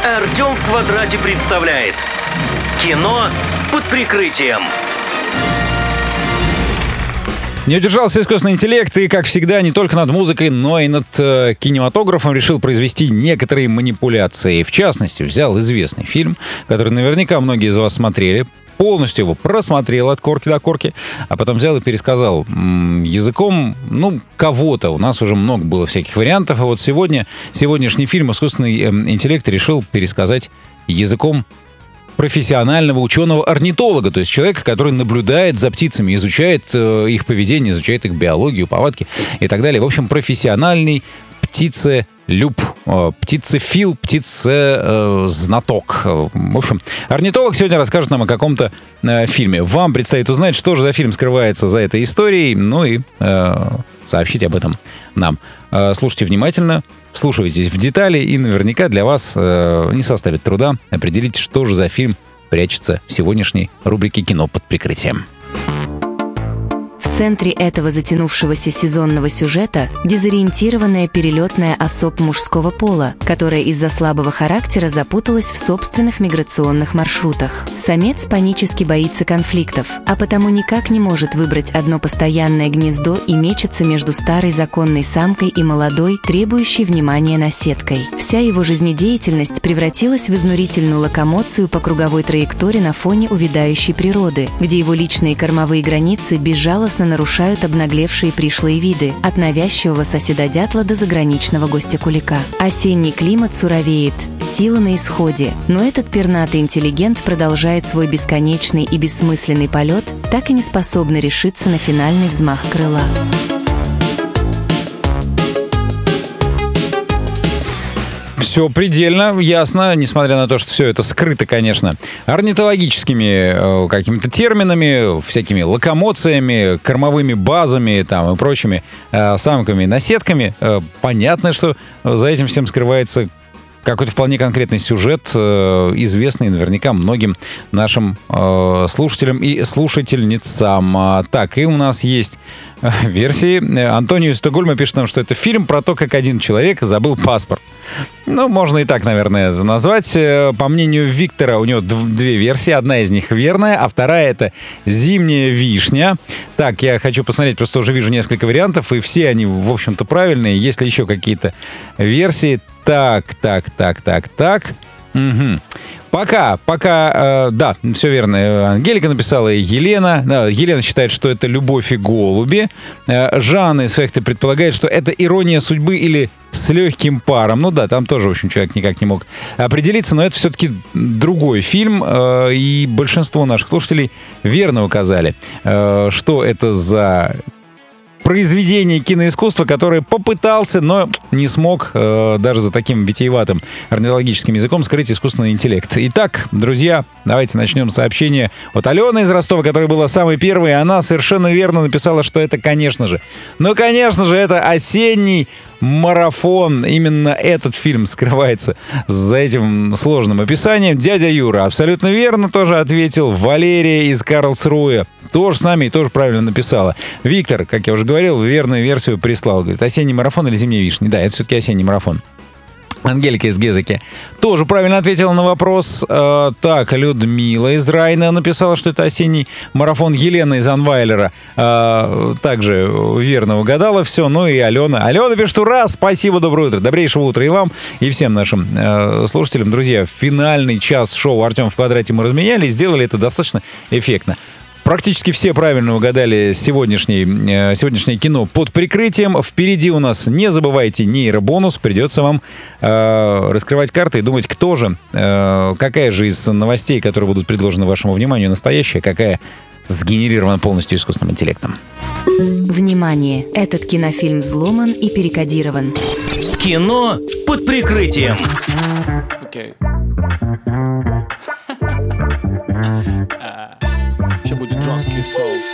Артем в квадрате представляет кино под прикрытием. Не удержался искусственный интеллект и, как всегда, не только над музыкой, но и над кинематографом решил произвести некоторые манипуляции. В частности, взял известный фильм, который наверняка многие из вас смотрели, полностью его просмотрел от корки до корки, а потом взял и пересказал языком, кого-то. У нас уже много было всяких вариантов, а вот сегодняшний фильм искусственный интеллект решил пересказать языком профессионального ученого-орнитолога, то есть человека, который наблюдает за птицами, изучает их поведение, изучает их биологию, повадки и так далее. В общем, профессиональный птицелюб, птицефил, птицезнаток. В общем, орнитолог сегодня расскажет нам о каком-то фильме. Вам предстоит узнать, что же за фильм скрывается за этой историей, и сообщить об этом нам. Слушайте внимательно, вслушивайтесь в детали, и наверняка для вас не составит труда определить, что же за фильм прячется в сегодняшней рубрике «Кино под прикрытием». В центре этого затянувшегося сезонного сюжета дезориентированная перелетная особь мужского пола, которая из-за слабого характера запуталась в собственных миграционных маршрутах. Самец панически боится конфликтов, а потому никак не может выбрать одно постоянное гнездо и мечется между старой законной самкой и молодой, требующей внимания наседкой. Вся его жизнедеятельность превратилась в изнурительную локомоцию по круговой траектории на фоне увядающей природы, где его личные кормовые границы безжалостно нарушают обнаглевшие пришлые виды, от навязчивого соседа-дятла до заграничного гостя-кулика. Осенний климат суровеет, сила на исходе, но этот пернатый интеллигент продолжает свой бесконечный и бессмысленный полет, так и не способный решиться на финальный взмах крыла. Все предельно ясно, несмотря на то, что все это скрыто, конечно, орнитологическими какими-то терминами, всякими локомоциями, кормовыми базами и прочими самками, наседками. Понятно, что за этим всем скрывается какой-то вполне конкретный сюжет, известный наверняка многим нашим слушателям и слушательницам. Так, и у нас есть версии. Антонио из Стокгольма пишет нам, что это фильм про то, как один человек забыл паспорт. Можно и так, наверное, это назвать. По мнению Виктора, у него две версии. Одна из них верная, а вторая — это «Зимняя вишня». Так, я хочу посмотреть, просто уже вижу несколько вариантов, и все они, в общем-то, правильные. Есть ли еще какие-то версии? Так. Угу. Пока, да, все верно. Ангелика написала, и Елена. Елена считает, что это «Любовь и голуби». Жанна из Фехты предполагает, что это «Ирония судьбы» или «С легким паром». Там тоже, в общем, человек никак не мог определиться, но это все-таки другой фильм, и большинство наших слушателей верно указали, что это за произведение киноискусства, которое попытался, но не смог даже за таким витиеватым орнитологическим языком скрыть искусственный интеллект. Итак, друзья, давайте начнем сообщение от Алены из Ростова, которая была самой первой. Она совершенно верно написала, что это, конечно же, это «Осенний марафон». Именно этот фильм скрывается за этим сложным описанием. Дядя Юра абсолютно верно тоже ответил. Валерия из Карлсруэ тоже с нами и тоже правильно написала. Виктор, как я уже говорил, верную версию прислал. Говорит, «Осенний марафон» или «Зимняя вишня». Да, это все-таки «Осенний марафон». Ангелика из Гезеки тоже правильно ответила на вопрос. Так, Людмила из Райна написала, что это «Осенний марафон». Елена из Анвайлера также верно угадала все. И Алена. Алена пишет: «Ура! Спасибо, доброе утро!» Добрейшего утра и вам, и всем нашим слушателям. Друзья, финальный час шоу «Артем в квадрате» мы разменяли, сделали это достаточно эффектно. Практически все правильно угадали сегодняшнее кино под прикрытием. Впереди у нас, не забывайте, нейробонус. Придется вам раскрывать карты и думать, кто же, какая же из новостей, которые будут предложены вашему вниманию, настоящая, какая сгенерирована полностью искусственным интеллектом. Внимание! Этот кинофильм взломан и перекодирован. Кино под прикрытием. Окей. Ще будет жорсткий соус.